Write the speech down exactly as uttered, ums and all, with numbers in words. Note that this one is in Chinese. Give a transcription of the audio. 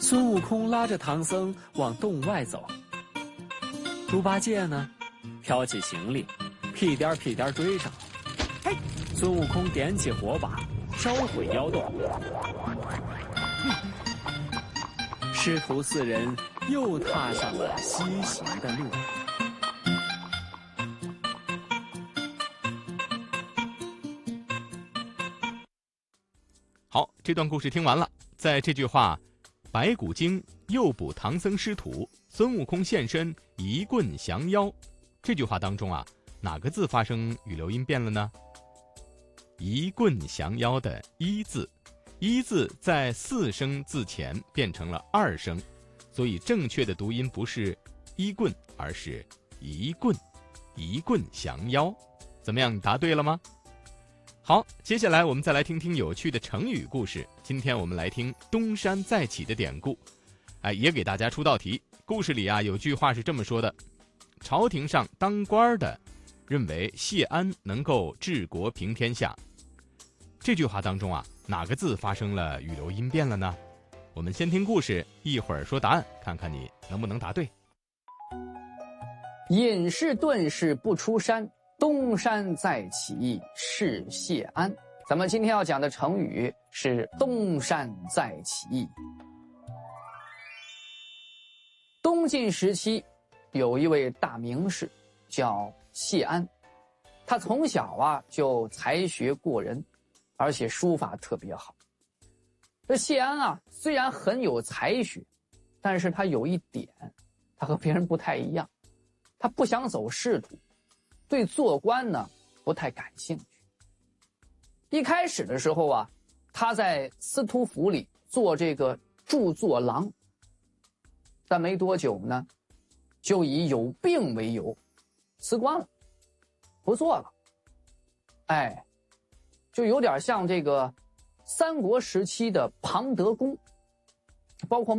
孙悟空拉着唐僧往洞外走，猪八戒呢，挑起行李，屁颠屁颠追上。嘿，孙悟空点起火把，烧毁妖洞。师徒四人又踏上了西行的路。 好，这段故事听完了，在这句话白骨精诱捕唐僧师徒，孙悟空现身一棍降妖，这句话当中啊，哪个字发生语流音变了呢？一棍降妖的一字，一字在四声字前变成了二声，所以正确的读音不是一棍，而是一棍，一棍降妖。怎么样，你答对了吗？好，接下来我们再来听听有趣的成语故事。今天我们来听东山再起的典故，哎，也给大家出道题。故事里啊，有句话是这么说的：朝廷上当官的认为谢安能够治国平天下。这句话当中啊，哪个字发生了语流音变了呢？我们先听故事，一会儿说答案，看看你能不能答对。 隐士遁世不出山，东山再起是谢安。咱们今天要讲的成语是东山再起。东晋时期有一位大名士叫谢安，他从小啊就才学过人，而且书法特别好。这谢安啊虽然很有才学，但是他有一点，他和别人不太一样，他不想走仕途，对做官呢不太感兴趣。一开始的时候啊，他在司徒府里做这个著作郎，但没多久呢，就以有病为由辞官了，不做了。哎，就有点像这个三国时期的庞德公，包括